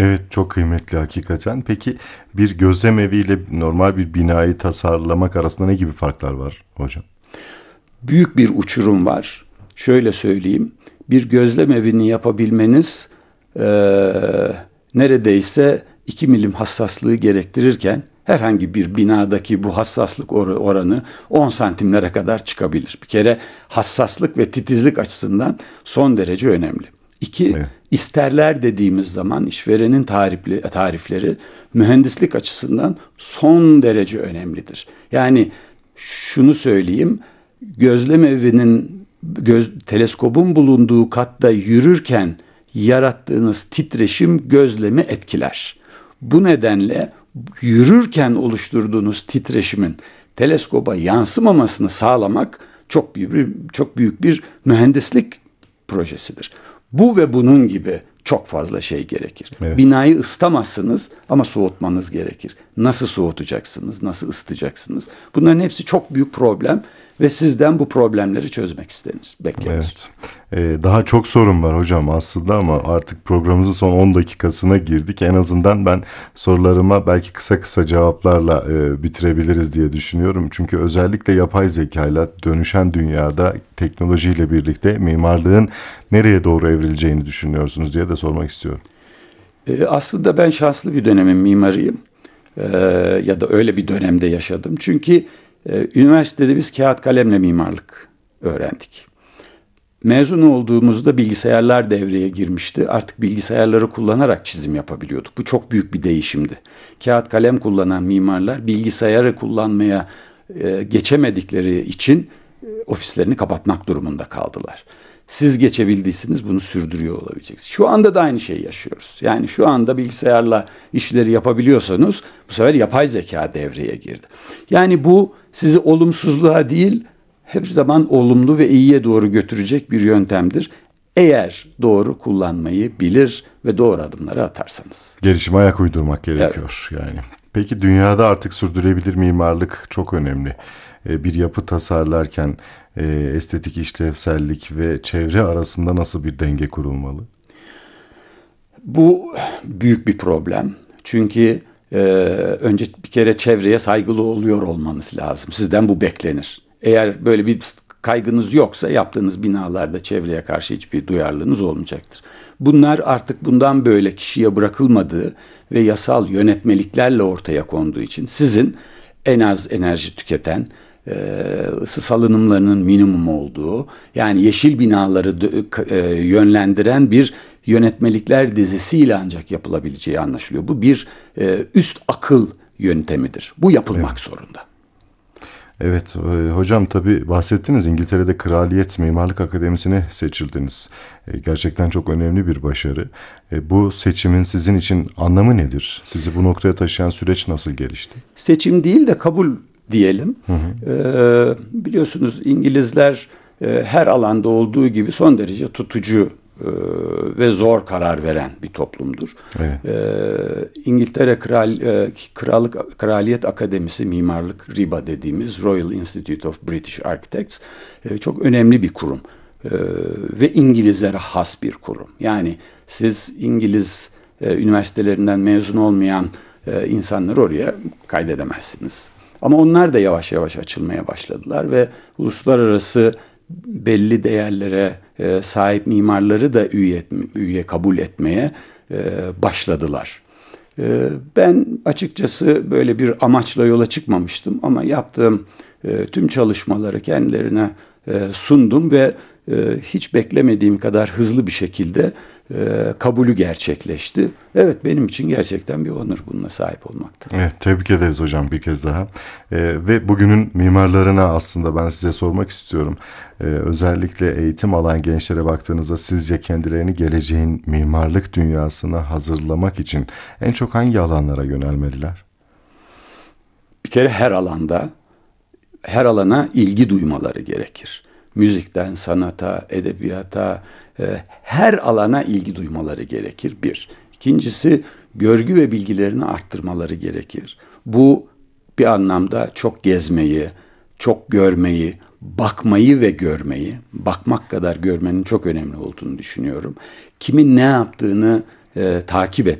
Evet, çok kıymetli hakikaten. Peki bir gözlem eviyle normal bir binayı tasarlamak arasında ne gibi farklar var hocam? Büyük bir uçurum var. Şöyle söyleyeyim, bir gözlem evini yapabilmeniz neredeyse 2 milim hassaslığı gerektirirken herhangi bir binadaki bu hassaslık oranı 10 santimlere kadar çıkabilir. Bir kere hassaslık ve titizlik açısından son derece önemli. İki, Evet. isterler dediğimiz zaman işverenin tarifleri mühendislik açısından son derece önemlidir. Yani şunu söyleyeyim, gözlem evinin teleskobun bulunduğu katta yürürken yarattığınız titreşim gözlemi etkiler. Bu nedenle yürürken oluşturduğunuz titreşimin teleskoba yansımamasını sağlamak çok büyük bir mühendislik projesidir. Bu ve bunun gibi çok fazla şey gerekir. Evet. Binayı ısıtamazsınız ama soğutmanız gerekir. Nasıl soğutacaksınız, nasıl ısıtacaksınız? Bunların hepsi çok büyük problem ve sizden bu problemleri çözmek beklenir. Evet. Daha çok sorun var hocam aslında ama artık programımızın son 10 dakikasına girdik. En azından ben sorularıma belki kısa kısa cevaplarla bitirebiliriz diye düşünüyorum. Çünkü özellikle yapay zekayla dönüşen dünyada teknolojiyle birlikte mimarlığın nereye doğru evrileceğini düşünüyorsunuz diye de sormak istiyorum. Aslında ben şanslı bir dönemin mimarıyım. Ya da öyle bir dönemde yaşadım. Çünkü üniversitede biz kağıt kalemle mimarlık öğrendik. Mezun olduğumuzda bilgisayarlar devreye girmişti. Artık bilgisayarları kullanarak çizim yapabiliyorduk. Bu çok büyük bir değişimdi. Kağıt kalem kullanan mimarlar bilgisayarı kullanmaya geçemedikleri için ofislerini kapatmak durumunda kaldılar. Siz geçebildiyseniz bunu sürdürüyor olabileceksiniz. Şu anda da aynı şeyi yaşıyoruz. Yani şu anda bilgisayarla işleri yapabiliyorsanız bu sefer yapay zeka devreye girdi. Yani bu sizi olumsuzluğa değil, her zaman olumlu ve iyiye doğru götürecek bir yöntemdir. Eğer doğru kullanmayı bilir ve doğru adımları atarsanız. Gelişime ayak uydurmak Evet. gerekiyor yani. Peki dünyada artık sürdürülebilir mimarlık çok önemli. Bir yapı tasarlarken estetik işlevsellik ve çevre arasında nasıl bir denge kurulmalı? Bu büyük bir problem. Çünkü önce bir kere çevreye saygılı oluyor olmanız lazım. Sizden bu beklenir. Eğer böyle bir kaygınız yoksa yaptığınız binalarda çevreye karşı hiçbir duyarlılığınız olmayacaktır. Bunlar artık bundan böyle kişiye bırakılmadığı ve yasal yönetmeliklerle ortaya konduğu için sizin en az enerji tüketen, ısı salınımlarının minimum olduğu, yani yeşil binaları yönlendiren bir yönetmelikler dizisiyle ancak yapılabileceği anlaşılıyor. Bu bir üst akıl yöntemidir. Bu yapılmak zorunda. Evet hocam, tabii bahsettiniz, İngiltere'de Kraliyet Mimarlık Akademisi'ne seçildiniz. Gerçekten çok önemli bir başarı. Bu seçimin sizin için anlamı nedir? Sizi bu noktaya taşıyan süreç nasıl gelişti? Seçim değil de kabul diyelim. Biliyorsunuz İngilizler her alanda olduğu gibi son derece tutucu ve zor karar veren bir toplumdur. Evet. İngiltere Kraliyet Akademisi Mimarlık, RIBA dediğimiz Royal Institute of British Architects çok önemli bir kurum. Ve İngilizlere has bir kurum. Yani siz İngiliz üniversitelerinden mezun olmayan insanları oraya kaydedemezsiniz. Ama onlar da yavaş yavaş açılmaya başladılar ve uluslararası belli değerlere sahip mimarları da üye kabul etmeye başladılar. Ben açıkçası böyle bir amaçla yola çıkmamıştım ama yaptığım tüm çalışmaları kendilerine sundum ve hiç beklemediğim kadar hızlı bir şekilde kabulü gerçekleşti. Evet, benim için gerçekten bir onur bununla sahip olmaktır. Evet, tebrik ederiz hocam bir kez daha. Ve bugünün mimarlarına aslında ben size sormak istiyorum. Özellikle eğitim alan gençlere baktığınızda sizce kendilerini geleceğin mimarlık dünyasına hazırlamak için en çok hangi alanlara yönelmeliler? Bir kere her alana ilgi duymaları gerekir. Müzikten sanata, edebiyata, her alana ilgi duymaları gerekir. Bir. İkincisi, görgü ve bilgilerini arttırmaları gerekir. Bu bir anlamda çok gezmeyi, çok görmeyi, bakmayı ve görmeyi, bakmak kadar görmenin çok önemli olduğunu düşünüyorum. Kimin ne yaptığını takip etmek